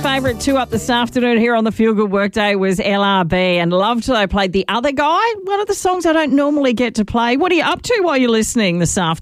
favourite two up this afternoon here on the Feel Good Workday was LRB, and loved that I played The Other Guy, one of the songs I don't normally get to play. What are you up to while you're listening this afternoon?